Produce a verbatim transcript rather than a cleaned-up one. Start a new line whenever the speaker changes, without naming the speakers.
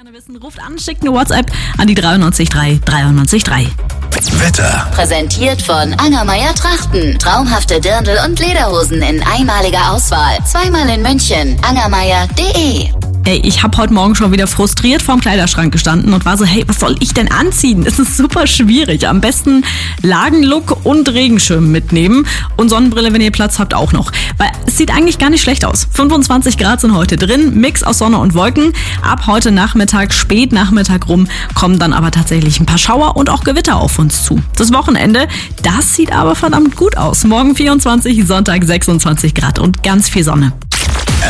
gerne wissen, ruft an, schickt eine WhatsApp an die dreiundneunzig drei dreiundneunzig drei.
Wetter.
Präsentiert von Angermeier Trachten. Traumhafte Dirndl und Lederhosen in einmaliger Auswahl. Zweimal in München. angermeier punkt de.
Ey, ich habe heute Morgen schon wieder frustriert vorm Kleiderschrank gestanden und war so, hey, was soll ich denn anziehen? Es ist super schwierig. Am besten Lagenlook und Regenschirm mitnehmen und Sonnenbrille, wenn ihr Platz habt, auch noch. Weil es sieht eigentlich gar nicht schlecht aus. fünfundzwanzig Grad sind heute drin, Mix aus Sonne und Wolken. Ab heute Nachmittag, spät Nachmittag rum, kommen dann aber tatsächlich ein paar Schauer und auch Gewitter auf uns zu. Das Wochenende, das sieht aber verdammt gut aus. Morgen vierundzwanzig, Sonntag sechsundzwanzig Grad und ganz viel Sonne.